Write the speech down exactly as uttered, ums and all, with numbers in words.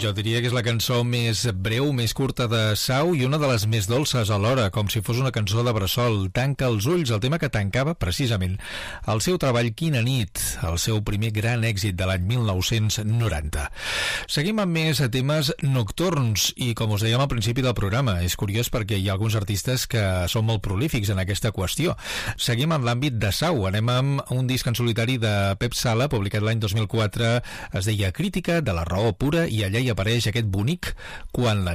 Jo diria que és la cançó més breu, més curta de Sau i una de les més dolces alhora, com si fos una cançó de bressol. Tanca els ulls, el tema que tancava precisament el seu treball Quina nit, el seu primer gran èxit de l'any mil nou-cents noranta. Seguim amb més temes nocturns i, com us dèiem al principi del programa, és curiós perquè hi ha alguns artistes que són molt prolífics en aquesta qüestió. Seguim en l'àmbit de Sau, anem amb un disc en solitari de Pep Sala, publicat l'any dos mil quatre, es deia Crítica de la raó pura, i allà hi apareix aquest bonic Quan la